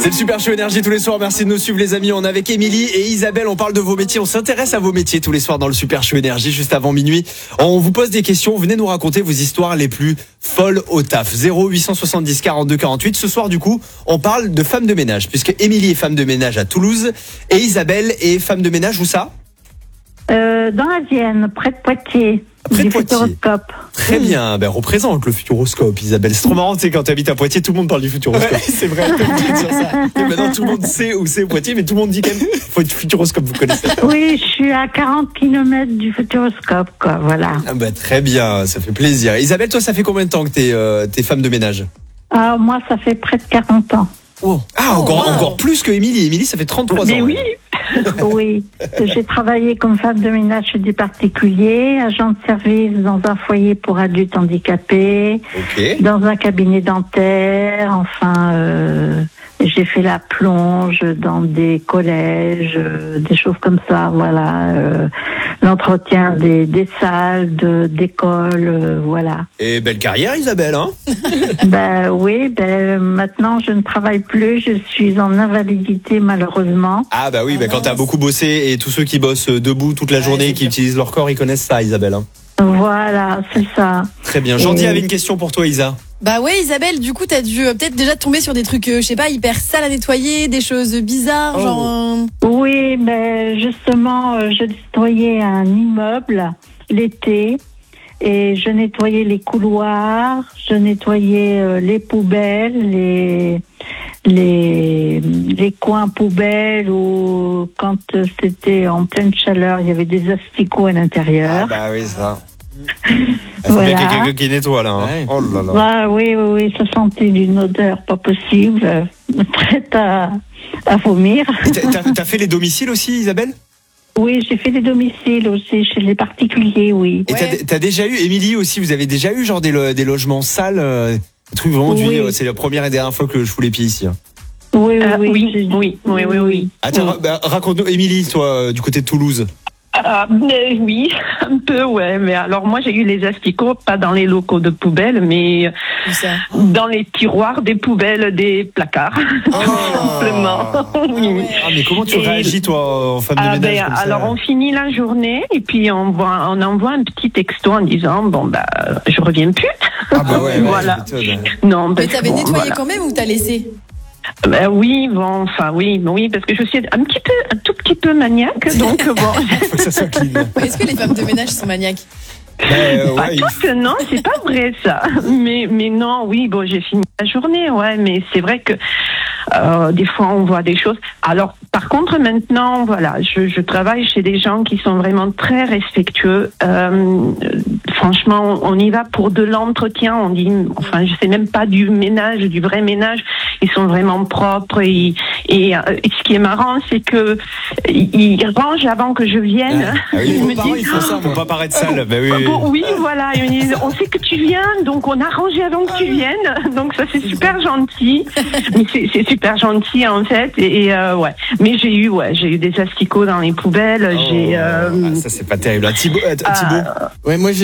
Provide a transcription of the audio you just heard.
C'est le Super Show Énergie tous les soirs. Merci de nous suivre les amis. On est avec Émilie et Isabelle. On parle de vos métiers. On s'intéresse à vos métiers tous les soirs dans le Super Show Énergie juste avant minuit. On vous pose des questions. Venez nous raconter vos histoires les plus folles au taf. 0870 42 48. Ce soir du coup, on parle de femmes de ménage puisque Émilie est femme de ménage à Toulouse et Isabelle est femme de ménage où ça ? Dans la Vienne, près de Poitiers. Près de du Poitiers. Futuroscope. Très bien, représente le Futuroscope, Isabelle. C'est trop marrant, tu sais, quand tu habites à Poitiers, tout le monde parle du Futuroscope. Ouais, c'est vrai, sur ça. Et maintenant, tout le monde sait où c'est Poitiers, mais tout le monde dit quand même, faut être Futuroscope, vous connaissez. Oui, je suis à 40 km du Futuroscope, quoi, voilà. Très bien, ça fait plaisir. Isabelle, toi, ça fait combien de temps que t'es femme de ménage ? Ah, moi, ça fait près de 40 ans. Oh. Ah, encore plus que Émilie. Émilie, ça fait 33 ans. Mais oui. Oui, j'ai travaillé comme femme de ménage chez des particuliers, agent de service dans un foyer pour adultes handicapés, dans un cabinet dentaire, j'ai fait la plonge dans des collèges, des choses comme ça, voilà, l'entretien des salles, d'écoles, voilà. Et belle carrière, Isabelle, hein? Oui, maintenant je ne travaille plus, je suis en invalidité malheureusement. Ah oui, quand t'as beaucoup bossé et tous ceux qui bossent debout toute la journée, qui utilisent leur corps, ils connaissent ça, Isabelle. Hein. Voilà, c'est ça. Très bien. Jordi avait une question pour toi, Isa. Isabelle, du coup, t'as dû peut-être déjà tomber sur des trucs, je sais pas, hyper sales à nettoyer, des choses bizarres, genre... Oui, mais justement, je nettoyais un immeuble l'été et je nettoyais les couloirs, je nettoyais les poubelles, les coins poubelles où quand c'était en pleine chaleur, il y avait des asticots à l'intérieur. Ah oui, ça. Voilà. Il y a quelqu'un qui nettoie là. Hein. Ouais. Oh là là. Oui, ça sentait d'une odeur pas possible, prête à vomir. T'as fait les domiciles aussi, Isabelle ? Oui, j'ai fait des domiciles aussi chez les particuliers, oui. Et t'as déjà eu, Émilie aussi, vous avez déjà eu genre des logements sales, des trucs vraiment c'est la première et dernière fois que je fous les pieds ici. Hein. Oui. Attends, raconte-nous, Émilie, toi, du côté de Toulouse. Oui, un peu, ouais. Mais alors moi j'ai eu les asticots, pas dans les locaux de poubelle, mais dans les tiroirs des poubelles des placards. Simplement. Oui. Ah, mais comment tu réagis toi en femme de ménage comme ça ? Alors on finit la journée et puis on envoie un petit texto en disant je reviens plus. Voilà. Non, mais t'avais nettoyé quand même ou t'as laissé ? Oui, parce que je suis un tout petit peu maniaque, donc bon. Faut que ça soit clean. Est-ce que les femmes de ménage sont maniaques ? Pas toutes, non, c'est pas vrai ça. Mais non, oui, j'ai fini la journée, mais c'est vrai que des fois on voit des choses. Alors, par contre, maintenant, voilà, je travaille chez des gens qui sont vraiment très respectueux. Franchement, on y va pour de l'entretien. On dit, je sais même pas du ménage, du vrai ménage. Ils sont vraiment propres et ce qui est marrant, c'est que ils rangent avant que je vienne. Ils font ça, faut pas paraître sale. Oui, voilà. Ils me disent, on sait que tu viens, donc on a rangé avant que tu viennes. Donc ça, c'est super gentil. Mais c'est super gentil en fait. Mais j'ai eu des asticots dans les poubelles. Ça c'est pas terrible. Thibaut. Ouais, moi